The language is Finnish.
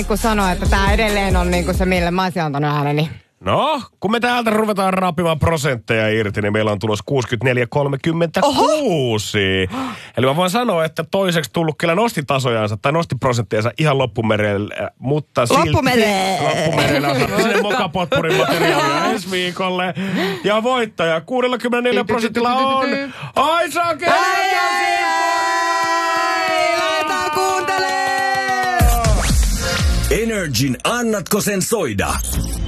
kun sanoi, että tää edelleen on niinku se, mille mä olisin antanut ääneni. No, kun me täältä ruvetaan raapimaan prosentteja irti, niin meillä on tulos 64,36. Eli mä voin sanoa, että toiseksi tullut kyllä nosti tasojansa tai nosti prosenttiansa ihan loppumerelle, mutta silti... Loppumerelle sinne mokapotpurin materiaalia ensi viikolle. Ja voittaja 64% on Aisa Kelmäkäsi! Laitetaan kuuntelee! Energin annatko sen soida?